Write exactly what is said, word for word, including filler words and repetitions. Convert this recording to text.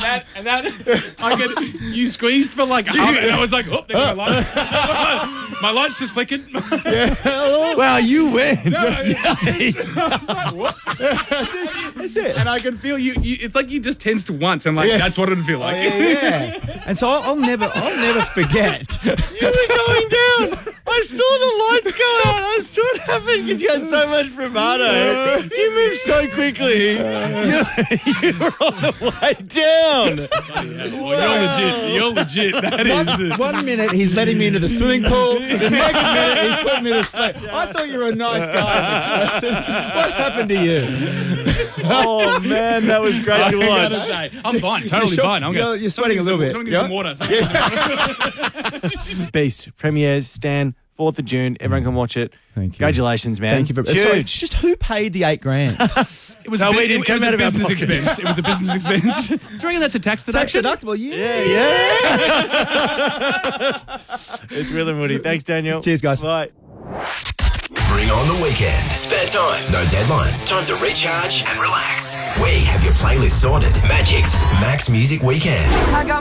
that, and that, I could, you squeezed for like half, and I was like, oh, there goes my light. My light's just flicking. Wow, you win. No, I was like, what? That's it. And I could feel you, you, it's like you just tensed once, and like, Yeah. that's what it would feel like. Yeah, yeah. And so I'll, I'll never, I'll never forget. You were going down. I saw the lights go out. I saw it happen because you had so much bravado. You moved so quickly. You, you were on the way down. Well, you're legit. You're legit. That is. uh, One minute he's letting me into the swimming pool. The next minute he's putting me to sleep. I thought you were a nice guy. Person. What happened to you? Oh, man, that was great I to gotta watch. say, I'm fine. Totally You're, fine. I'm you're, gonna, you're sweating a little bit. Someone give Yeah? some water. Someone give some water. Beast premieres, Stan, fourth of June. Everyone can watch it. Thank you. Congratulations, man. Thank you for It's sorry, huge. Just who paid the eight grand? It was No, a, we bu- didn't it, come it was out a of our business pockets. expense. It was a business expense. Do you reckon that's a tax Tax deduction? deductible, yeah. Yeah. It's Will and Woody. Thanks, Daniel. Cheers, guys. Bye. Bring on the weekend. Spare time, no deadlines. Time to recharge and relax. We have your playlist sorted. Magic's Max Music Weekends. I got